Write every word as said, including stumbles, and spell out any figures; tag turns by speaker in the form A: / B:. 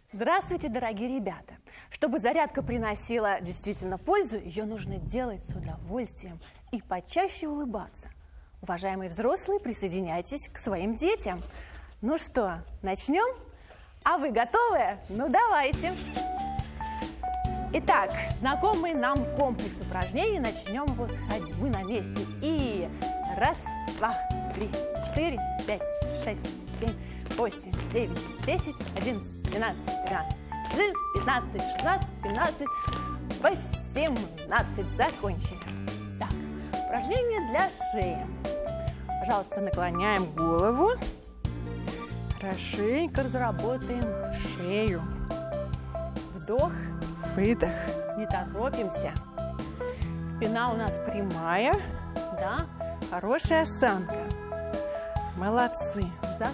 A: Здравствуйте, дорогие ребята! Чтобы зарядка приносила действительно пользу, ее нужно делать с удовольствием и почаще улыбаться. Уважаемые взрослые, присоединяйтесь к своим детям. Ну что, начнем? А вы готовы? Ну давайте! Итак, знакомый нам комплекс упражнений. Начнем его с ходьбы на месте. И раз, два, три, четыре, пять, шесть, семь, восемь, девять, десять, одиннадцать, двенадцать, тринадцать, четырнадцать, пятнадцать, шестнадцать, семнадцать, восемнадцать. Закончили. Так, упражнение для шеи. Пожалуйста, наклоняем голову. Хорошенько разработаем шею. Вдох, выдох. Не торопимся. Спина у нас прямая. Да, хорошая осанка. Молодцы. За